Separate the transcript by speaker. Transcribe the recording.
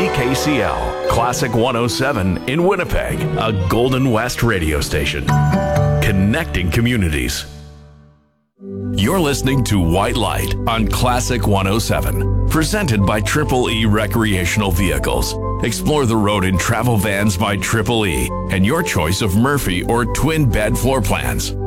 Speaker 1: CKCL, Classic 107 in Winnipeg, a Golden West radio station. Connecting communities. You're listening to White Light on Classic 107, presented by Triple E Recreational Vehicles. Explore the road in travel vans by Triple E and your choice of Murphy or twin bed floor plans.